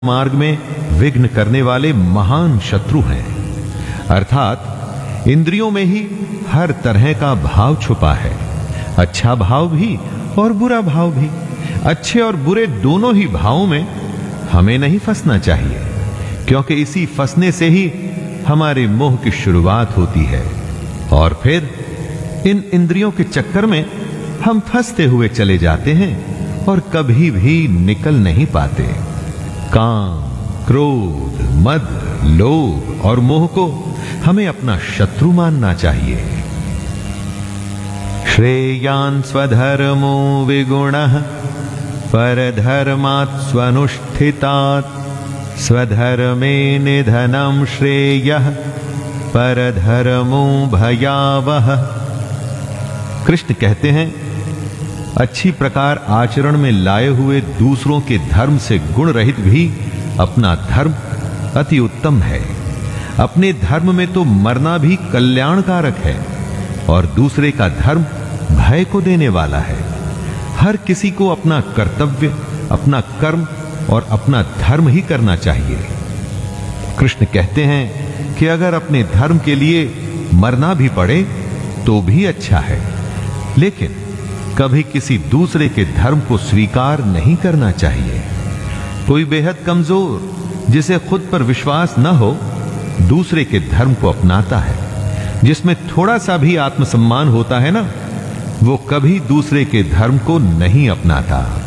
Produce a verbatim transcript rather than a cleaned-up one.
मार्ग में विघ्न करने वाले महान शत्रु हैं। अर्थात इंद्रियों में ही हर तरह का भाव छुपा है, अच्छा भाव भी और बुरा भाव भी। अच्छे और बुरे दोनों ही भावों में हमें नहीं फंसना चाहिए, क्योंकि इसी फंसने से ही हमारे मोह की शुरुआत होती है और फिर इन इंद्रियों के चक्कर में हम फंसते हुए चले जाते हैं और कभी भी निकल नहीं पाते। काम, क्रोध, मद, लोभ और मोह को हमें अपना शत्रु मानना चाहिए। श्रेयान् स्वधर्मो विगुणः परधर्मात् स्वनुष्ठितात् स्वधर्मे निधनं श्रेयः परधर्मो भयावह। कृष्ण कहते हैं, अच्छी प्रकार आचरण में लाए हुए दूसरों के धर्म से गुण रहित भी अपना धर्म अति उत्तम है। अपने धर्म में तो मरना भी कल्याणकारक है और दूसरे का धर्म भय को देने वाला है। हर किसी को अपना कर्तव्य, अपना कर्म और अपना धर्म ही करना चाहिए। कृष्ण कहते हैं कि अगर अपने धर्म के लिए मरना भी पड़े तो भी अच्छा है, लेकिन कभी किसी दूसरे के धर्म को स्वीकार नहीं करना चाहिए। कोई बेहद कमजोर, जिसे खुद पर विश्वास न हो, दूसरे के धर्म को अपनाता है। जिसमें थोड़ा सा भी आत्मसम्मान होता है ना, वो कभी दूसरे के धर्म को नहीं अपनाता।